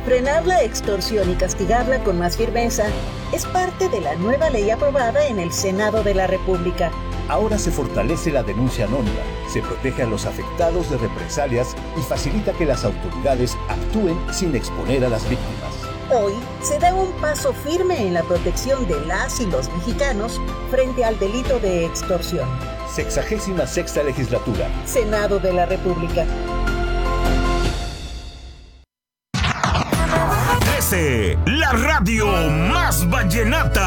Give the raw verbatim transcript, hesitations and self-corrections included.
Frenar la extorsión y castigarla con más firmeza es parte de la nueva ley aprobada en el Senado de la República. Ahora se fortalece la denuncia anónima, se protege a los afectados de represalias y facilita que las autoridades actúen sin exponer a las víctimas. Hoy se da un paso firme en la protección de las y los mexicanos frente al delito de extorsión. Sexagésima sexta legislatura. Senado de la República. La radio más vallenata.